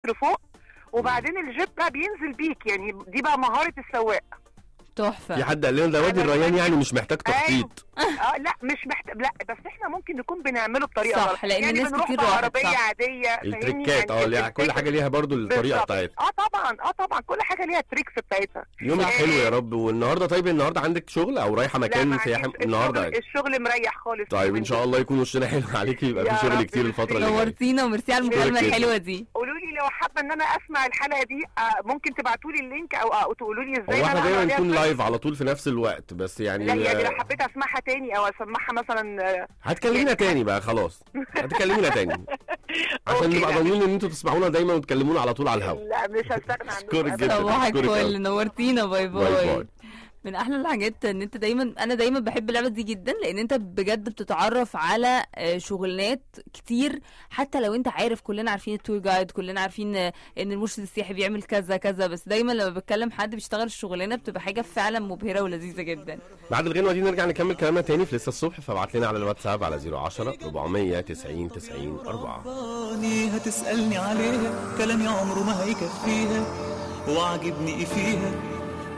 متر فوق، وبعدين الجيب بقى بينزل بيك، يعني دي بقى مهاره السواق. تحفه. في حد قال لنا ده وادي الريان يعني مش محتاج تخطيط. لا مش محتاج، لا بس احنا ممكن نكون بنعمله بطريقه صح، غلط، لان يعني الناس بنروح كتير راحت بعربيه صح. عاديه، التريكات يعني كل حاجه ليها برضو الطريقه بتاعتها. طبعا كل حاجه ليها التريكس بتاعتها. يومك حلو يا رب. والنهارده طيب النهارده عندك شغل او رايحه مكان سياحي النهارده؟ الشغل مريح خالص. طيب ان شاء الله يكون وشنا حلو عليكي، يبقى في شغل كتير الفتره اللي جايه. نورتينا وميرسي على المكالمه الحلوه دي. قولوا لي لو حابه ان انا اسمع الحلقه دي ممكن تبعتوا لي اللينك او تقولوا لي ازاي. هو احنا دايما نكون لايف على طول في نفس الوقت، بس يعني لا يعني لو حبيت اسمعها تاني او اسمعها مثلا هتكلمينا تاني بقى خلاص. هتكلمينا تاني عشان نبقى ضامنين ان انتوا تسمعونا دايما وتكلمونا على طول على الهواء. لا مش هستغنى عنكم. اشكرك جدا. صباحك فل، نورتينا. باي باي باي. من احلى الحاجات ان انت دايما، انا دايما بحب اللعبه دي جدا، لان انت بجد بتتعرف على شغلانات كتير. حتى لو انت عارف، كلنا عارفين التور جايد، كلنا عارفين ان المرشد السياحي بيعمل كذا كذا، بس دايما لما بتكلم حد بيشتغل الشغلانه بتبقى حاجه فعلا مبهره ولذيذه جدا. بعد الغنوه دي نرجع نكمل كلامنا تاني في لسه الصبح، فابعت لنا على الواتساب على 010 490 90 4. هتسألني عليها كلامي عمره ما هيكفيها، وعجبني ايه فيها